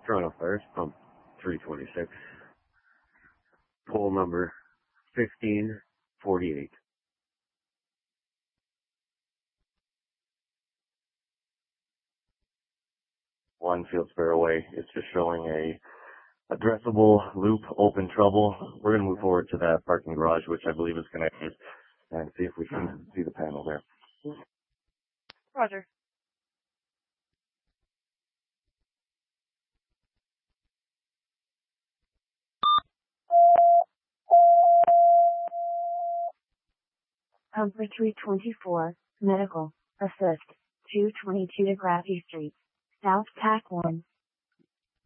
Toronto Fires, pump 326. Pole number 1548. One field spare away. It's just showing a addressable loop, open trouble. We're going to move forward to that parking garage, which I believe is connected, and see if we can see the panel there. Roger. Pumper 324, medical, assist, 222 DeGraffi Street, South Tack 1.